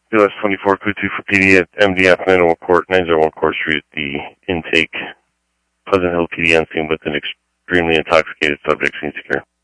BLS 24 Kutu for PD at MDF 901 Court Street. The intake, Pleasant Hill PD on scene with an extremely intoxicated subject. Scene secure.